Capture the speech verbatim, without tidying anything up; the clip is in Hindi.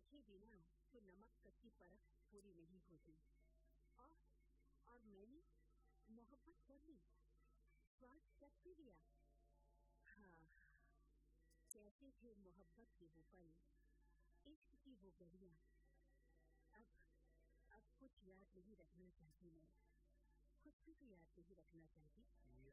देखे बिना तो नमक कच्ची परख पूरी नहीं होती। और और मैंने मोहब्बत कर ली, स्वाद चख भी लिया। हाँ, कैसे थे मोहब्बत के वो पल, इश्क की वो घड़ियां। अब अब कुछ याद नहीं रखना चाहती मैं, कुछ भी तो याद नहीं रखना चाहती।